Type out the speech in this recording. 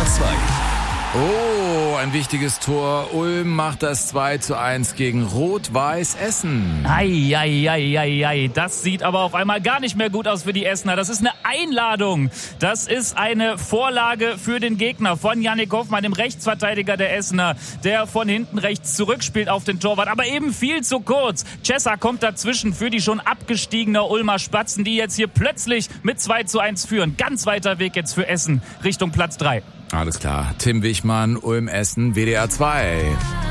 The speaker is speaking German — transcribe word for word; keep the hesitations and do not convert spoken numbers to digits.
zwei. Oh, ein wichtiges Tor. Ulm macht das zwei zu eins gegen Rot-Weiß Essen. Eieieiei, das sieht aber auf einmal gar nicht mehr gut aus für die Essener. Das ist eine Einladung. Das ist eine Vorlage für den Gegner von Yannick Hoffmann, dem Rechtsverteidiger der Essener, der von hinten rechts zurückspielt auf den Torwart, aber eben viel zu kurz. Cessa kommt dazwischen für die schon abgestiegene Ulmer Spatzen, die jetzt hier plötzlich mit zwei zu eins führen. Ganz weiter Weg jetzt für Essen Richtung Platz drei. Alles klar. Tim Wichmann, Ulm Essen, W D R zwei.